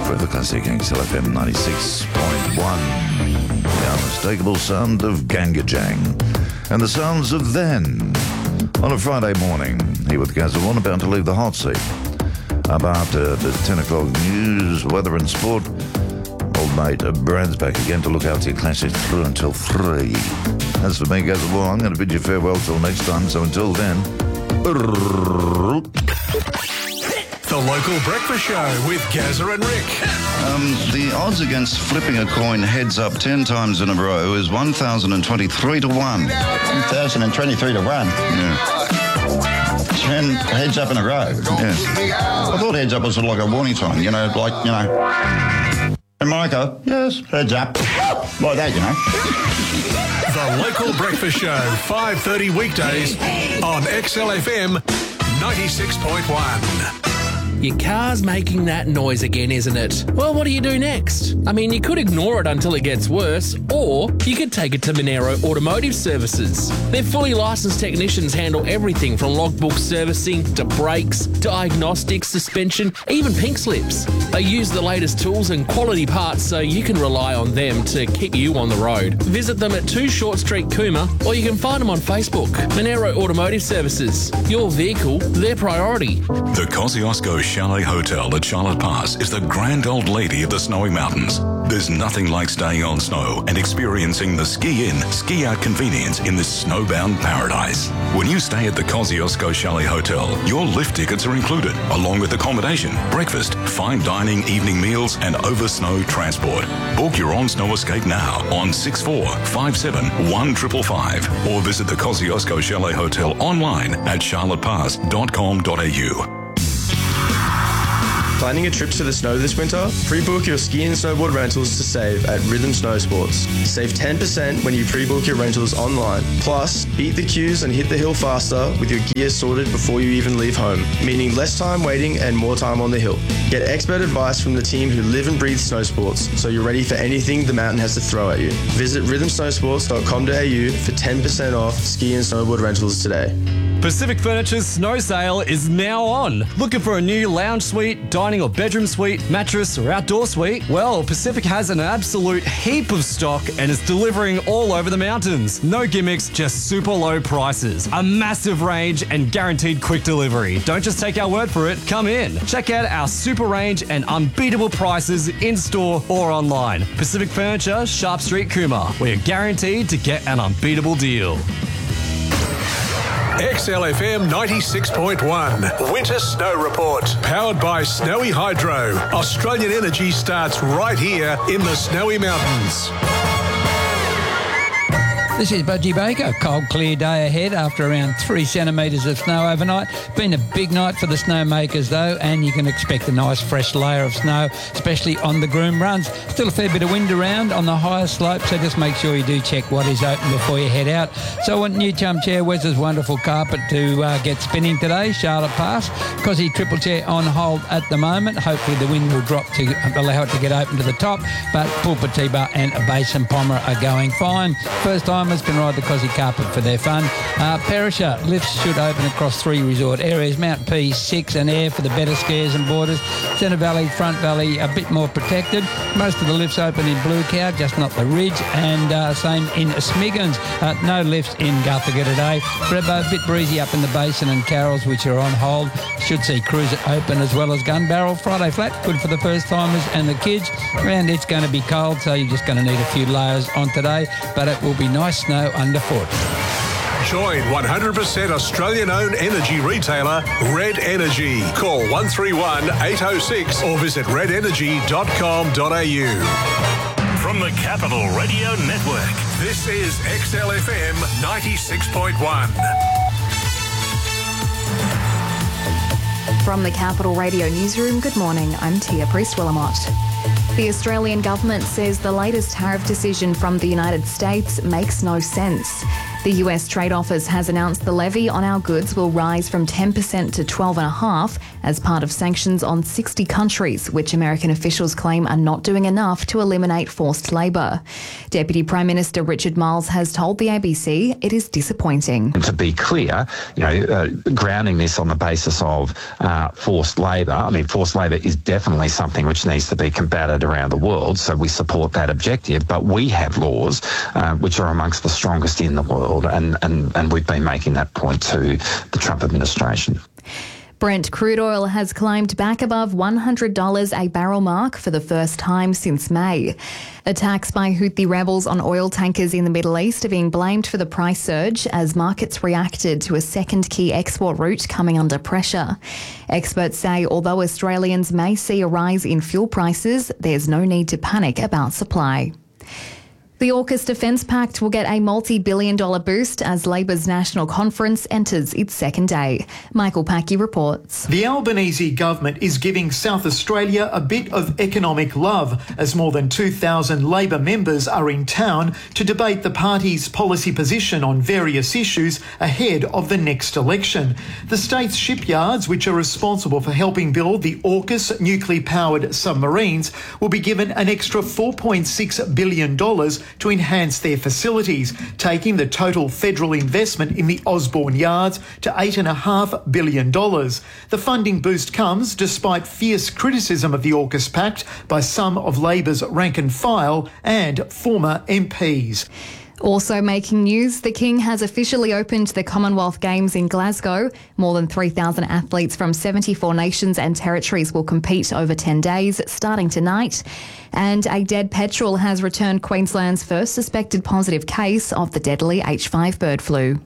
for the classic XLFM 96.1. The unmistakable sound of Gangajang and the sounds of Then. On a Friday morning, here with Gazawon, about to leave the hot seat. Up after the 10 o'clock news, weather and sport, old mate Brad's back again to look after your classics through until 3. As for me, Gazawon, I'm going to bid you farewell till next time, so until then... The Local Breakfast Show with Gazza and Rick. The odds against flipping a coin heads up 10 times in a row is 1,023 to 1. 1,023 to 1? Yeah. 10 heads up in a row? Yes. I thought heads up was sort of like a warning sign, you know, like, you know. Hey, Micah. Yes. Heads up. Like that, you know. The Local Breakfast Show, 5:30 weekdays on XLFM 96.1. Your car's making that noise again, isn't it? Well, what do you do next? I mean, you could ignore it until it gets worse, or you could take it to Monero Automotive Services. Their fully licensed technicians handle everything from logbook servicing to brakes, diagnostics, suspension, even pink slips. They use the latest tools and quality parts so you can rely on them to keep you on the road. Visit them at 2 Short Street, Cooma, or you can find them on Facebook. Monero Automotive Services. Your vehicle, their priority. The Kosciuszko Chalet Hotel at Charlotte Pass is the grand old lady of the snowy mountains. There's nothing like staying on snow and experiencing the ski-in, ski-out convenience in this snowbound paradise. When you stay at the Kosciuszko Chalet Hotel, your lift tickets are included, along with accommodation, breakfast, fine dining, evening meals, and over-snow transport. Book your on-snow escape now on 6457 1555 or visit the Kosciuszko Chalet Hotel online at charlottepass.com.au. Planning a trip to the snow this winter? Pre-book your ski and snowboard rentals to save at Rhythm Snow Sports. Save 10% when you pre-book your rentals online. Plus, beat the queues and hit the hill faster with your gear sorted before you even leave home, meaning less time waiting and more time on the hill. Get expert advice from the team who live and breathe snow sports, so you're ready for anything the mountain has to throw at you. Visit rhythmsnowsports.com.au for 10% off ski and snowboard rentals today. Pacific Furniture's snow sale is now on. Looking for a new lounge suite, dining or bedroom suite, mattress or outdoor suite? Well, Pacific has an absolute heap of stock and is delivering all over the mountains. No gimmicks, just super low prices. A massive range and guaranteed quick delivery. Don't just take our word for it, come in. Check out our super range and unbeatable prices in-store or online. Pacific Furniture, Sharp Street, Cooma. We're guaranteed to get an unbeatable deal. XLFM 96.1 Winter Snow Report. Powered by Snowy Hydro. Australian energy starts right here in the Snowy Mountains. This is Budgie Baker. Cold, clear day ahead after around 3 centimetres of snow overnight. Been a big night for the snowmakers though, and you can expect a nice fresh layer of snow, especially on the groom runs. Still a fair bit of wind around on the higher slope, so just make sure you do check what is open before you head out. So I want New Chum Chair Wes's wonderful carpet to get spinning today, Charlotte Pass. Cosy Triple Chair on hold at the moment. Hopefully the wind will drop to allow it to get open to the top, but Pulpatiba and Basin Pomera are going fine. First timers can ride the Cosy carpet for their fun. Perisher lifts should open across 3 resort areas. Mount P 6 and Air for the better skiers and boarders. Centre Valley, Front Valley a bit more protected. Most of the lifts open in Blue Cow, just not the Ridge, and same in Smiggins. No lifts in Guthaga today. Brebo a bit breezy up in the Basin and Carrolls, which are on hold. Should see Cruiser open as well as Gun Barrel. Friday flat, good for the first timers and the kids. And it's going to be cold, so you're just going to need a few layers on today, but it will be nice snow underfoot. Join 100% Australian-owned energy retailer Red Energy. Call 131 806 or visit redenergy.com.au. From the Capital Radio Network, This is XLFM 96.1. From the Capital Radio Newsroom, good morning, I'm Tia Priest-Willamott. The Australian government says the latest tariff decision from the United States makes no sense. The The US Trade Office has announced the levy on our goods will rise from 10% to 12.5% as part of sanctions on 60 countries, which American officials claim are not doing enough to eliminate forced labour. Deputy Prime Minister Richard Marles has told the ABC it is disappointing. To be clear, grounding this on the basis of forced labour, I mean, forced labour is definitely something which needs to be combated around the world, so we support that objective, but we have laws which are amongst the strongest in the world, and we've been making that point to the Trump administration. Brent crude oil has climbed back above $100 a barrel mark for the first time since May. Attacks by Houthi rebels on oil tankers in the Middle East are being blamed for the price surge as markets reacted to a second key export route coming under pressure. Experts say although Australians may see a rise in fuel prices, there's no need to panic about supply. The AUKUS Defence Pact will get a multi-billion-dollar boost as Labor's National Conference enters its second day. Michael Packy reports. The Albanese government is giving South Australia a bit of economic love as more than 2,000 Labor members are in town to debate the party's policy position on various issues ahead of the next election. The state's shipyards, which are responsible for helping build the AUKUS nuclear-powered submarines, will be given an extra $4.6 billion to enhance their facilities, taking the total federal investment in the Osborne yards to $8.5 billion. The funding boost comes despite fierce criticism of the AUKUS Pact by some of Labor's rank and file and former MPs. Also making news, the King has officially opened the Commonwealth Games in Glasgow. More than 3,000 athletes from 74 nations and territories will compete over 10 days, starting tonight. And a dead petrel has returned Queensland's first suspected positive case of the deadly H5 bird flu.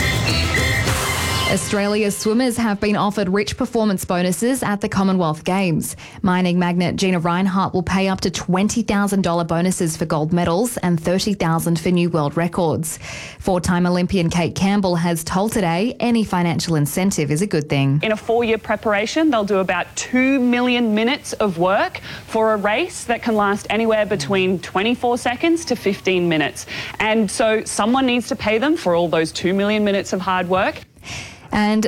Australia's swimmers have been offered rich performance bonuses at the Commonwealth Games. Mining magnate Gina Rinehart will pay up to $20,000 bonuses for gold medals and $30,000 for new world records. Four-time Olympian Kate Campbell has told Today any financial incentive is a good thing. In a 4-year preparation, they'll do about 2 million minutes of work for a race that can last anywhere between 24 seconds to 15 minutes. And so someone needs to pay them for all those 2 million minutes of hard work. And